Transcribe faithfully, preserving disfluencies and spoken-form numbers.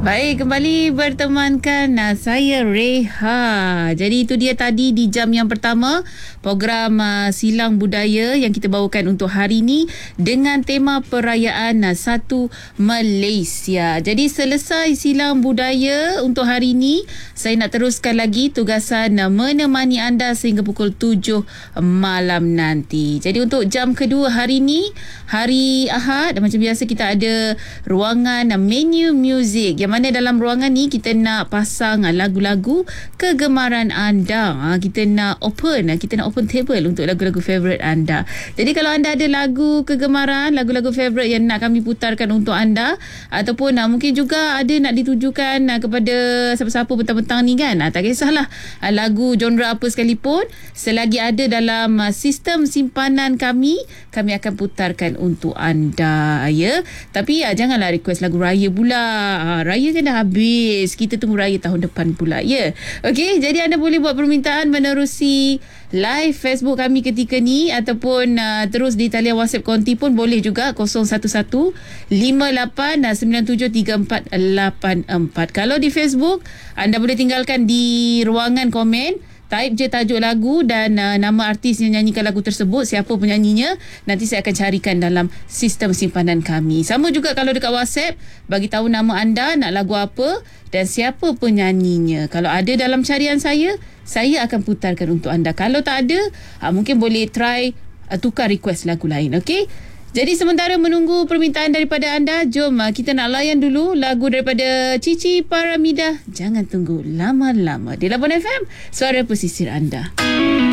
Baik, kembali bertemankan uh, saya Reha. Jadi itu dia tadi di jam yang pertama program uh, Silang Budaya yang kita bawakan untuk hari ini dengan tema perayaan uh, Satu Malaysia. Jadi selesai Silang Budaya untuk hari ini, saya nak teruskan lagi tugasan uh, menemani anda sehingga pukul tujuh malam nanti. Jadi untuk jam kedua hari ini, hari Ahad, macam biasa kita ada ruangan uh, menu muzik yang mana dalam ruangan ni kita nak pasang lagu-lagu kegemaran anda. Ha, kita nak open, kita nak open table untuk lagu-lagu favourite anda. Jadi kalau anda ada lagu kegemaran, lagu-lagu favourite yang nak kami putarkan untuk anda, ataupun ha, mungkin juga ada nak ditujukan ha, kepada siapa-siapa petang-petang ni kan, ha, tak kisahlah ha, lagu genre apa sekalipun, selagi ada dalam ha, sistem simpanan kami, kami akan putarkan untuk anda, ya. Tapi ha, janganlah request lagu raya pula. Ha, raya kan dah habis. Kita tunggu raya tahun depan pula, ya. Okey, jadi anda boleh buat permintaan menerusi live Facebook kami ketika ni, ataupun uh, terus di talian WhatsApp konti pun boleh juga, kosong satu satu lima lapan sembilan tujuh tiga empat lapan empat. Kalau di Facebook, anda boleh tinggalkan di ruangan komen, type je tajuk lagu dan uh, nama artis yang nyanyikan lagu tersebut, siapa penyanyinya, nanti saya akan carikan dalam sistem simpanan kami. Sama juga kalau dekat WhatsApp, bagi tahu nama anda, nak lagu apa dan siapa penyanyinya. Kalau ada dalam carian saya, saya akan putarkan untuk anda. Kalau tak ada, uh, mungkin boleh try uh, tukar request lagu lain, okey? Jadi sementara menunggu permintaan daripada anda, jom uh, kita nak layan dulu lagu daripada Cici Paramida. Jangan tunggu lama-lama di Labuan F M, suara pesisir anda.